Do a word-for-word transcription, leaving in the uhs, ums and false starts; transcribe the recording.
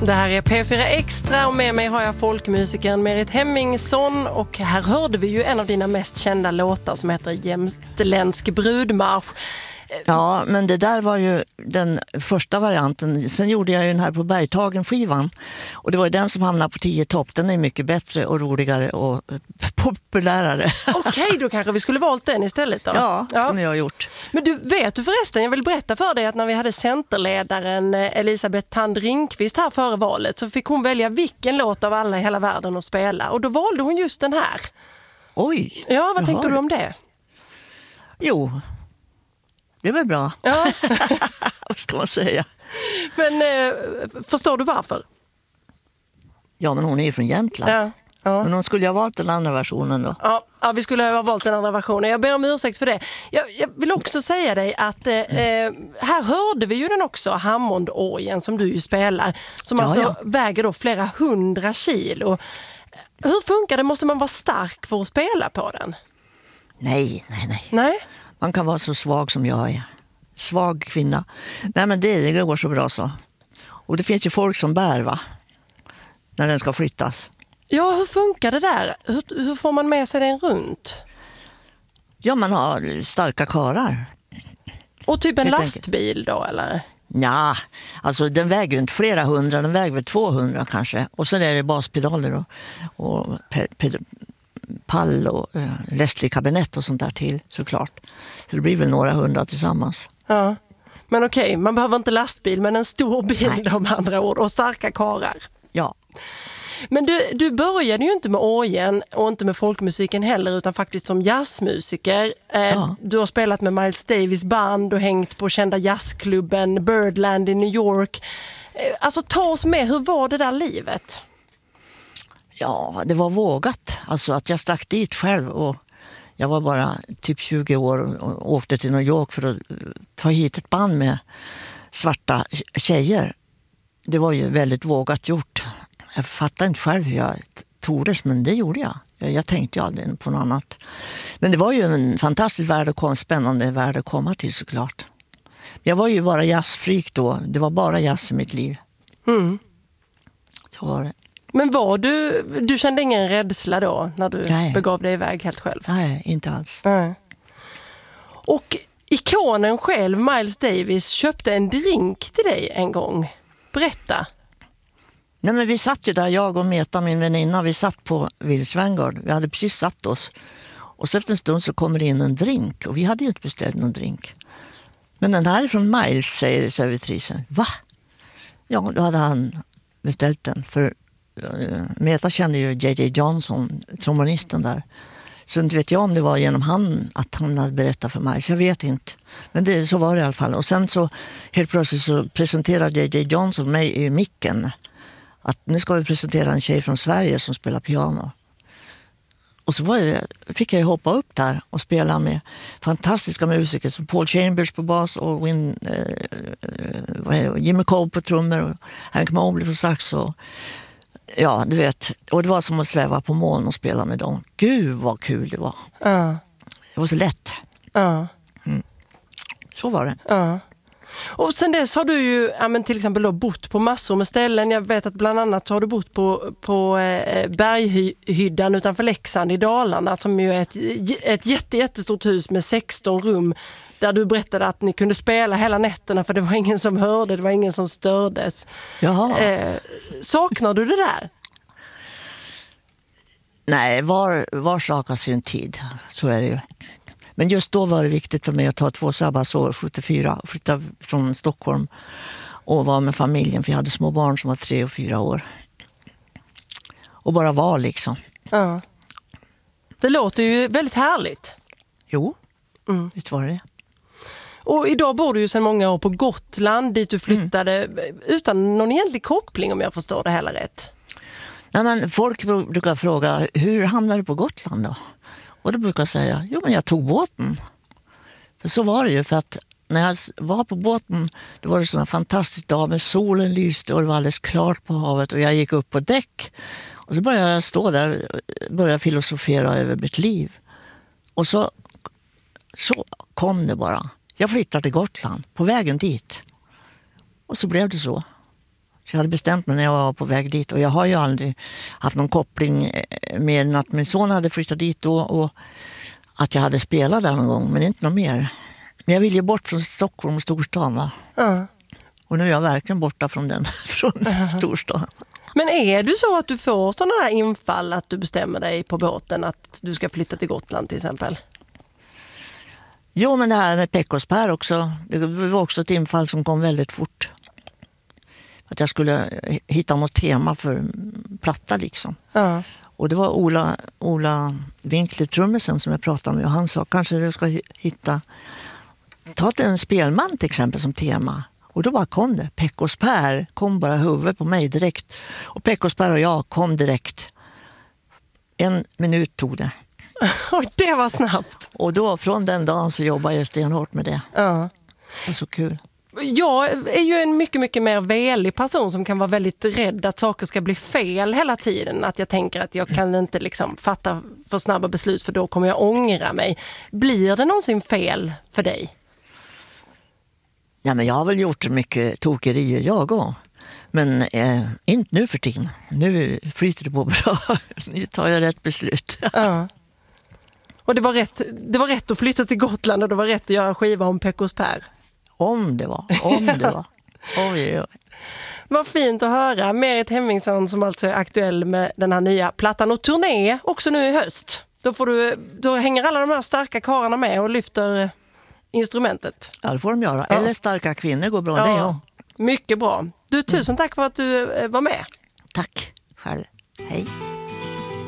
Det här är P fyra Extra och med mig har jag folkmusikern Merit Hemmingsson och här hörde vi ju en av dina mest kända låtar som heter Jämtländsk brudmarsch. Ja, men det där var ju den första varianten. Sen gjorde jag ju den här på Bergtagen-skivan. Och det var den som hamnade på tio topp. Den är mycket bättre och roligare och populärare. Okej, då kanske vi skulle valt den istället då. Ja, det skulle jag ha gjort. Men du, vet du förresten, jag vill berätta för dig att när vi hade centerledaren Elisabeth Thand Ringqvist här före valet så fick hon välja vilken låt av alla i hela världen att spela. Och då valde hon just den här. Oj! Ja, vad jag tänkte hör. du om det? Jo, det var bra. Ja. Vad ska man säga? Men eh, förstår du varför? Ja, men hon är ju från Jämtland. Ja. Ja. Men hon skulle ha valt den andra versionen då. Ja, ja, vi skulle ha valt den andra versionen. Jag ber om ursäkt för det. Jag, jag vill också säga dig att eh, här hörde vi ju den också, Hammondorgeln som du ju spelar. Som Ja, alltså ja. väger då flera hundra kilo. Hur funkar det? Måste man vara stark för att spela på den? Nej, nej, nej. Nej? Man kan vara så svag som jag är. Svag kvinna. Nej, men det, det går så bra så. Och det finns ju folk som bär, va? När den ska flyttas. Ja, hur funkar det där? Hur, hur får man med sig den runt? Ja, man har starka karar. Och typ en Helt lastbil då, eller? Ja, alltså den väger ju inte flera hundra, den väger väl tvåhundra kanske. Och sen är det baspedaler och, och pe, pe, pall och uh, lästlig kabinett och sånt där till, såklart. Så det blir väl några hundra tillsammans. Ja, men okej, man behöver inte lastbil, men en stor bil Nej. om andra ord och starka karar. Ja. Men du, du började ju inte med orgeln och inte med folkmusiken heller utan faktiskt som jazzmusiker. Eh, Ja. Du har spelat med Miles Davis band och hängt på kända jazzklubben Birdland i New York. Eh, alltså ta oss med, hur var det där livet? Ja, det var vågat. Alltså att jag stack dit själv och jag var bara typ tjugo år och åkte till New York för att ta hit ett band med svarta tjejer. Det var ju väldigt vågat gjort. Jag fattade inte själv hur jag tordes, men det gjorde jag. Jag, jag tänkte ju aldrig på något annat. Men det var ju en fantastisk värld att komma, spännande värld att komma till, såklart. Jag var ju bara jazzfreak då. Det var bara jazz i mitt liv. Mm. Så var det. Men var du, du kände ingen rädsla då när du Nej. begav dig iväg helt själv? Nej, inte alls. Nej. Och ikonen själv, Miles Davis, köpte en drink till dig en gång. Berätta. Nej, men vi satt ju där, jag och Meta, min väninna, vi satt på Willys Vanguard. Vi hade precis satt oss. Och så efter en stund så kommer det in en drink. Och vi hade ju inte beställt någon drink. Men den här är från Miles, säger servitrisen. Va? Ja, då hade han beställt den. För uh, Meta kände ju J J Johnson, trombonisten där. Så inte vet jag om det var genom han att han hade berättat för Miles. Jag vet inte. Men det, så var det i alla fall. Och sen så helt plötsligt så presenterade J J Johnson mig i micken. Att nu ska vi presentera en tjej från Sverige som spelar piano. Och så var jag, fick jag hoppa upp där och spela med fantastiska musiker som Paul Chambers på bas och Win, eh, Jimmy Cobb på trummor och Hank Mobley på sax. Och, ja, du vet. Och det var som att sväva på moln och spela med dem. Gud vad kul det var. Ja. Det var så lätt. Ja. Mm. Så var det. Ja. Och sen dess har du ju ja, men till exempel då bott på massor med ställen. Jag vet att bland annat har du bott på, på eh, Berghyddan utanför Leksand i Dalarna som ju är ett, ett jätte, jättestort hus med sexton rum där du berättade att ni kunde spela hela nätterna för det var ingen som hörde, det var ingen som stördes. Jaha. Eh, saknar du det där? Nej, var, var sak har sin tid. Så är det ju. Men just då var det viktigt för mig att ta två sabbatsår, sjuttiofyra, och flytta från Stockholm och vara med familjen. För jag hade små barn som var tre och fyra år. Och bara vara liksom. Ja. Det låter ju väldigt härligt. Jo, Mm. visst var det. Och idag bor du ju sedan många år på Gotland dit du flyttade mm. utan någon egentlig koppling om jag förstår det hela rätt. Nej, men folk brukar fråga, hur hamnade du på Gotland då? Och då brukar jag säga, jo men jag tog båten. För så var det ju, för att när jag var på båten då var det sådana fantastiskt dag med solen lyste och det var alldeles klart på havet och jag gick upp på däck. Och så började jag stå där och började filosofera över mitt liv. Och så, så kom det bara. Jag flyttade till Gotland på vägen dit. Och så blev det så. Så jag hade bestämt mig när jag var på väg dit. Och jag har ju aldrig haft någon koppling mer än att min son hade flyttat dit då. Och att jag hade spelat där någon gång, men inte något mer. Men jag ville ju bort från Stockholm och storstan. Va? Ja. Och nu är jag verkligen borta från den från uh-huh. storstan. Men är du så att du får sådana här infall att du bestämmer dig på båten att du ska flytta till Gotland till exempel? Jo, men det här med Pekosper också. Det var också ett infall som kom väldigt fort. Att jag skulle hitta något tema för platta liksom. Ja. Och det var Ola, Ola Winkler, trummisen, som jag pratade med. Och han sa, kanske du ska hitta... Ta en spelman till exempel som tema. Och då bara kom det. Pekosper kom bara huvudet på mig direkt. Och Pekosper och jag kom direkt. En minut tog det. Det var snabbt. Och då från den dagen så jobbade jag stenhårt med det. Ja. Det var så kul. Jag är ju en mycket, mycket mer velig person som kan vara väldigt rädd att saker ska bli fel hela tiden. Att jag tänker att jag kan inte liksom fatta för snabba beslut för då kommer jag ångra mig. Blir det någonsin fel för dig? Ja, men jag har väl gjort mycket tokerier jag också. Men eh, inte nu för tiden. Nu flyter det på bra. Nu tar jag rätt beslut. Ja. Och det var, rätt, det var rätt att flytta till Gotland och det var rätt att göra skiva om Pekosper. Om det var, om det var. Oj, oj. Vad fint att höra. Merit Hemmingsson som alltså är aktuell med den här nya plattan och turné också nu i höst. Då, får du, då hänger alla de här starka karlarna med och lyfter instrumentet. Ja, det får de göra. Ja. Eller starka kvinnor går bra, ja. det ja. Mycket bra. Du, tusen tack för att du var med. Tack själv. Hej.